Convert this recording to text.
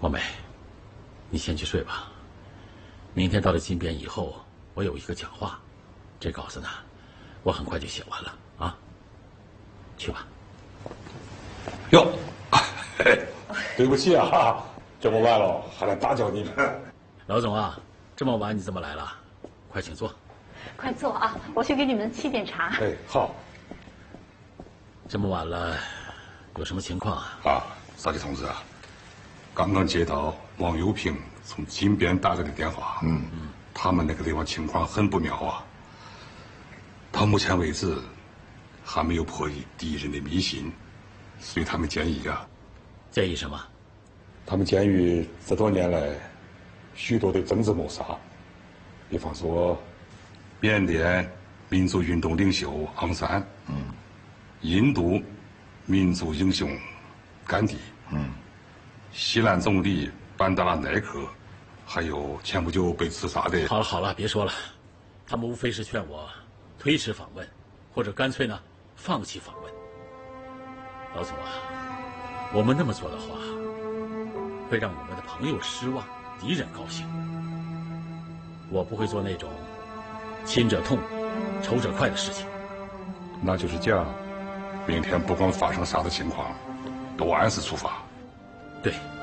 王梅，你先去睡吧。明天到了金边以后，我有一个讲话，这稿子呢，我很快就写完了啊。去吧。 哟，对不起啊，这么晚了还来打搅你们。 老总啊，这么晚你怎么来了？快请坐。 快坐啊，我去给你们沏点茶。 哎，好。 这么晚了，有什么情况啊？ 啊，少奇同志啊，刚刚接到王友平从金边打来的电话。他们那个地方情况很不妙啊。到目前为止，还没有破译敌人的密信，所以他们建议啊。 建议什么？ 他们鉴于这多年来许多的政治谋杀，比方说缅甸民族运动领袖昂山，印度民族英雄甘地，西兰总理班达拉奈克，还有前不久被刺杀的。 好了好了，别说了，他们无非是劝我推迟访问，或者干脆呢放弃访问。老总啊，我们那么做的话，会让我们的朋友失望，敌人高兴。我不会做那种亲者痛，仇者快的事情。 那就是讲，明天不管发生啥的情况，都按时出发。 对。